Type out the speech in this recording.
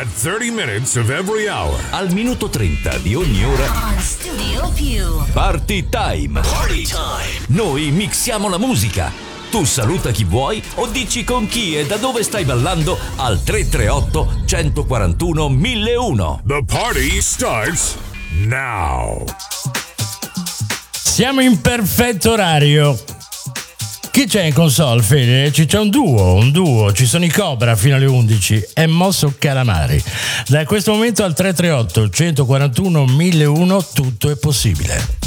At 30 minutes of every hour. Al minuto 30 di ogni ora. On Studio Più. Party time. Party time. Noi mixiamo la musica. Tu saluta chi vuoi o dici con chi e da dove stai ballando al 338 141 1001. The party starts now. Siamo in perfetto orario. Chi c'è in console, Fede? C'è un duo, ci sono i Cobra fino alle 11 e Mosso Calamari. Da questo momento al 338 141 1001 tutto è possibile.